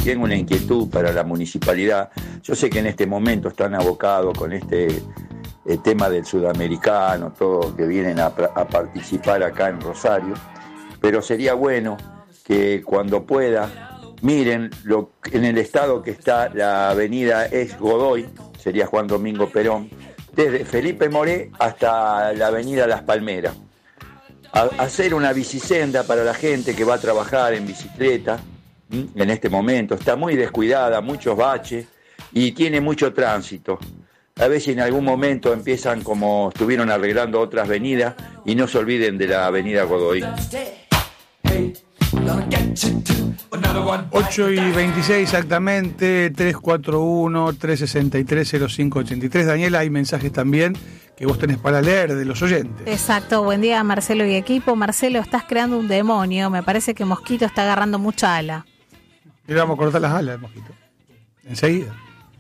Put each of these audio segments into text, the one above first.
tengo una inquietud para la municipalidad. Yo sé que en este momento están abocados con este tema del sudamericano, todo que vienen a participar acá en Rosario, pero sería bueno que cuando pueda miren en el estado que está la avenida es Godoy, sería Juan Domingo Perón, desde Felipe Moré hasta la avenida Las Palmeras. Hacer una bicisenda para la gente que va a trabajar en bicicleta en este momento. Está muy descuidada, muchos baches y tiene mucho tránsito. A ver si en algún momento empiezan como estuvieron arreglando otras avenidas y no se olviden de la avenida Godoy. 8:26 exactamente, 341-363-0583. Daniela, hay mensajes también que vos tenés para leer de los oyentes. Exacto, buen día Marcelo y equipo. Marcelo, estás creando un demonio, me parece que Mosquito está agarrando mucha ala. Y le vamos a cortar las alas al Mosquito, enseguida.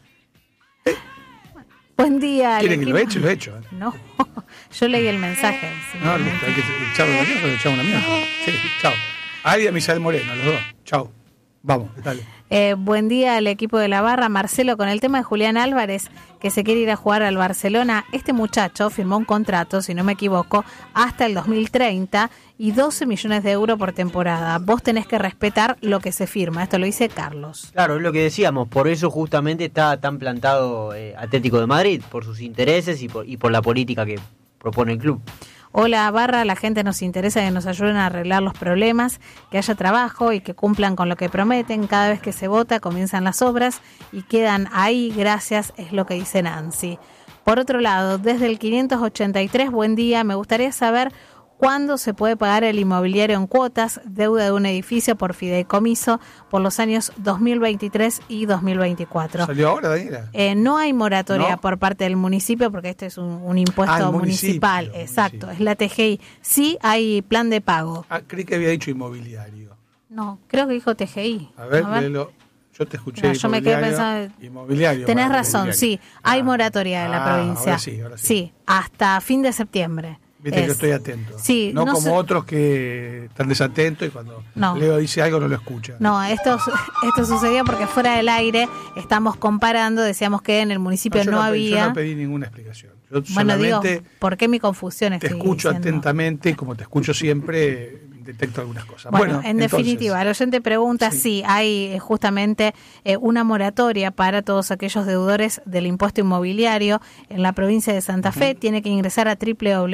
Buen día. ¿Quieren que lo eche? Lo he hecho. No, yo leí el mensaje. No, listo, hay que echarlo una mierda, echar una mierda. Sí, chao. Ari y a Misael Moreno, los dos. Chao. Vamos, dale. Buen día al equipo de la barra. Marcelo, con el tema de Julián Álvarez, que se quiere ir a jugar al Barcelona, este muchacho firmó un contrato, si no me equivoco, hasta el 2030 y 12 millones de euros por temporada. Vos tenés que respetar lo que se firma. Esto lo dice Carlos. Claro, es lo que decíamos. Por eso justamente está tan plantado Atlético de Madrid, por sus intereses y por la política que propone el club. Hola barra, la gente nos interesa que nos ayuden a arreglar los problemas, que haya trabajo y que cumplan con lo que prometen. Cada vez que se vota comienzan las obras y quedan ahí, gracias, es lo que dice Nancy. Por otro lado, desde el 583, buen día, me gustaría saber cuándo se puede pagar el inmobiliario en cuotas, deuda de un edificio por fideicomiso por los años 2023 y 2024. ¿Salió ahora, Daniela? No hay moratoria por parte del municipio porque este es un impuesto municipal. Exacto, es la TGI. Sí hay plan de pago. Creí que había dicho inmobiliario. No, creo que dijo TGI. A ver. Léelo. Yo te escuché. No, yo me quedé pensando. Inmobiliario. Tenés razón, sí. Hay moratoria en la provincia. Ahora sí. Sí, hasta fin de septiembre. Viste que yo estoy atento. Sí, no como otros que están desatentos y cuando Leo dice algo no lo escucha. No, esto sucedió porque fuera del aire estamos comparando, decíamos que en el municipio no había. Yo no pedí ninguna explicación. Yo digo, ¿por qué mi confusión? Te escucho atentamente y como te escucho siempre detecto algunas cosas. Bueno, en definitiva, el oyente pregunta si hay justamente una moratoria para todos aquellos deudores del impuesto inmobiliario en la provincia de Santa Fe. Tiene que ingresar a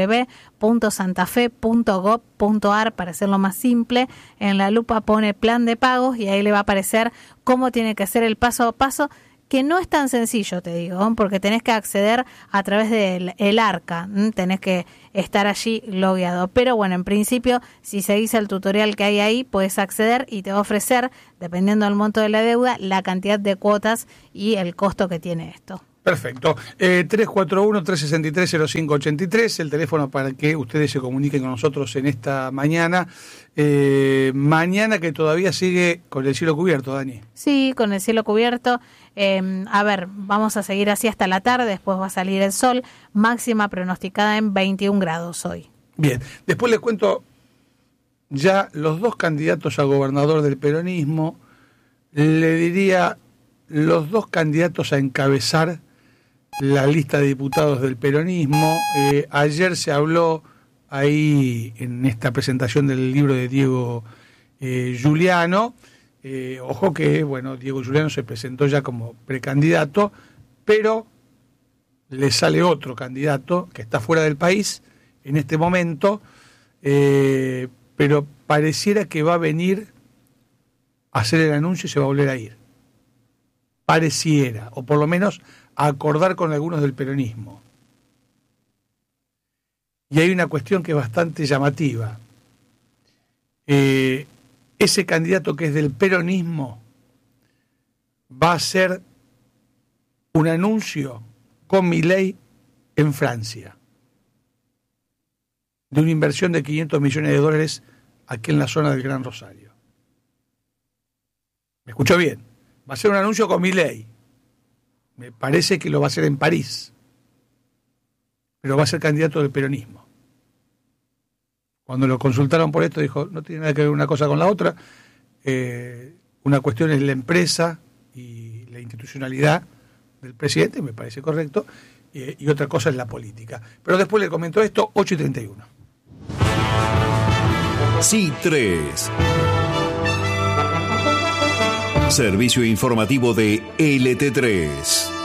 www.santafe.gov.ar para hacerlo más simple. En la lupa pone plan de pagos y ahí le va a aparecer cómo tiene que ser el paso a paso, que no es tan sencillo, te digo, porque tenés que acceder a través del ARCA, tenés que estar allí logueado. Pero bueno, en principio, si seguís el tutorial que hay ahí, puedes acceder y te va a ofrecer, dependiendo del monto de la deuda, la cantidad de cuotas y el costo que tiene esto. Perfecto. 341-363-0583, el teléfono para que ustedes se comuniquen con nosotros en esta mañana. Mañana que todavía sigue con el cielo cubierto, Dani. Sí, con el cielo cubierto. A ver, vamos a seguir así hasta la tarde, después va a salir el sol, máxima pronosticada en 21 grados hoy. Bien, después les cuento ya los dos candidatos a gobernador del peronismo, le diría los dos candidatos a encabezar la lista de diputados del peronismo. Ayer se habló ahí en esta presentación del libro de Diego Giuliano. Ojo que, bueno, Diego Giuliano se presentó ya como precandidato, pero le sale otro candidato que está fuera del país en este momento, pero pareciera que va a venir a hacer el anuncio y se va a volver a ir. Pareciera, o por lo menos a acordar con algunos del peronismo. Y hay una cuestión que es bastante llamativa. Ese candidato que es del peronismo va a hacer un anuncio con Milei en Francia de una inversión de $500 millones aquí en la zona del Gran Rosario. ¿Me escuchó bien? Va a ser un anuncio con Milei. Me parece que lo va a hacer en París, pero va a ser candidato del peronismo. Cuando lo consultaron por esto dijo, no tiene nada que ver una cosa con la otra. una cuestión es la empresa y la institucionalidad del presidente, me parece correcto, y otra cosa es la política. Pero después le comentó esto, 8:31. Sí 3. Servicio informativo de LT3.